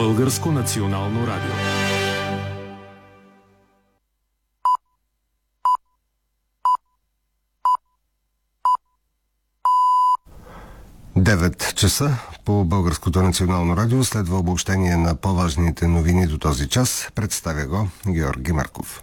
Българско национално радио. Девет часа по Българското национално радио следва обобщение на по-важните новини до този час. Представя го Георги Марков.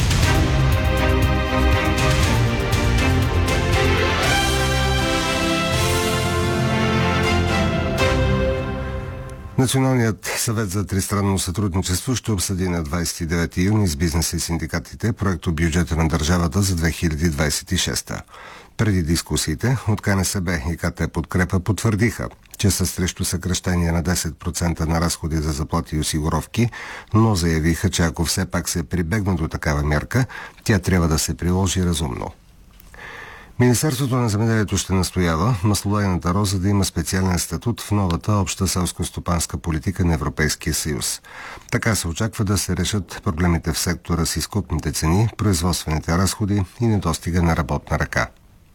Националният съвет за тристранно сътрудничество ще обсъди на 29 юни с бизнеса и синдикатите проекто бюджета на държавата за 2026. Преди дискусиите от КНСБ и КТ Подкрепа потвърдиха, че са срещу съкращение на 10% на разходи за заплати и осигуровки, но заявиха, че ако все пак се прибегне до такава мярка, тя трябва да се приложи разумно. Министерството на земеделието ще настоява маслодайната роза да има специален статут в новата обща селско-стопанска политика на Европейския съюз. Така се очаква да се решат проблемите в сектора с изкупните цени, производствените разходи и недостига на работна ръка.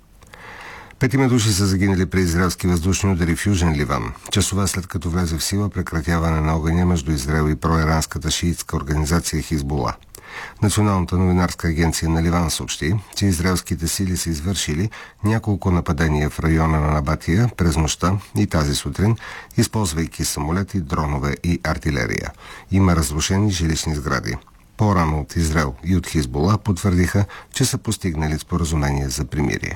5 души са загинали при израелски въздушни удари в Южен Ливан, часове след като влезе в сила прекратяване на огъня между Израел и проиранската шиитска организация Хизбула. Националната новинарска агенция на Ливан съобщи, че израелските сили са извършили няколко нападения в района на Набатия през нощта и тази сутрин, използвайки самолети, дронове и артилерия. Има разрушени жилищни сгради. По-рано от Израел и от Хизбула потвърдиха, че са постигнали споразумение за примирие.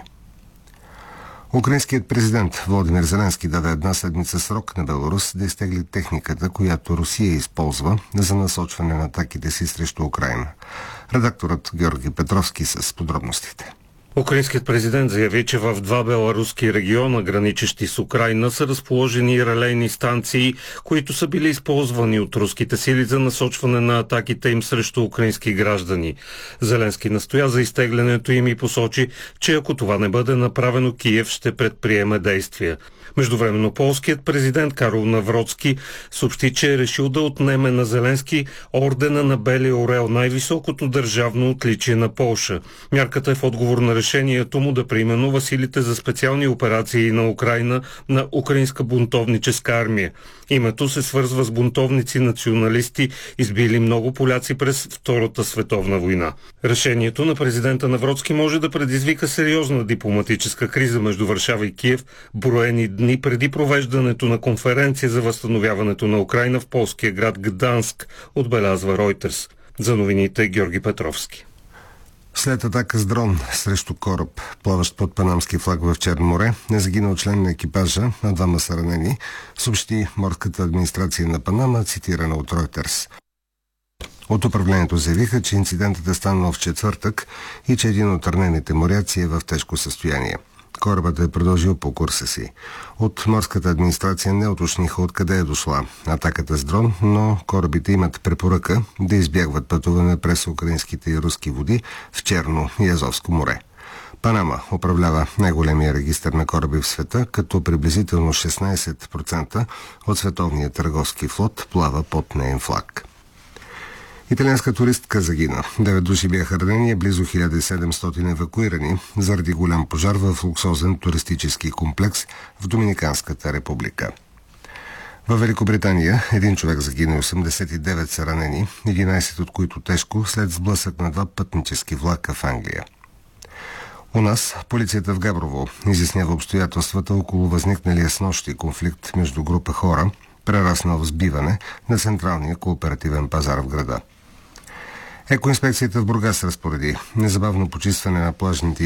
Украинският президент Володимир Зеленски даде една седмица срок на Беларус да изтегли техниката, която Русия използва за насочване на атаките си срещу Украйна. Редакторът Георги Петровски с подробностите. Украинският президент заяви, че в два беларуски региона, граничещи с Украйна, са разположени релейни станции, които са били използвани от руските сили за насочване на атаките им срещу украински граждани. Зеленски настоя за изтеглянето им и посочи, че ако това не бъде направено, Киев ще предприеме действия. Междувременно полският президент Карол Навроцки съобщи, че е решил да отнеме на Зеленски ордена на Белия орел, най-високото държавно отличие на Полша. Мярката е в отговор на решението му да преименува силите за специални операции на Украйна на Украинска бунтовническа армия. Името се свързва с бунтовници националисти, избили много поляци през Втората световна война. Решението на президента Навроцки може да предизвика сериозна дипломатическа криза между Варшава и Киев, броени дни преди провеждането на конференция за възстановяването на Украйна в полския град Гданск, отбелязва Reuters. За новините Георги Петровски. След атака с дрон срещу кораб, плаващ под панамски флаг в Черно море, е загинал член на екипажа, а двама са ранени, съобщи морската администрация на Панама, цитирана от Reuters. От управлението заявиха, че инцидентът е станал в четвъртък и че един от ранените моряци е в тежко състояние. Корабът е продължил по курса си. От морската администрация не уточниха откъде е дошла атаката с дрон, но корабите имат препоръка да избягват пътуване през украинските и руски води в Черно и Азовско море. Панама управлява най-големия регистър на кораби в света, като приблизително 16% от световния търговски флот плава под неин флаг. Италианска туристка загина. 9 души бяха ранени и близо 1700 евакуирани заради голям пожар в луксозен туристически комплекс в Доминиканската република. В Великобритания един човек загина и 89 са ранени, 11 от които тежко след сблъсък на два пътнически влака в Англия. У нас полицията в Габрово изяснява обстоятелствата около възникналия снощи конфликт между група хора, прераснал в сбиване на централния кооперативен пазар в града. Екоинспекцията в Бургас разпореди незабавно почистване на плажните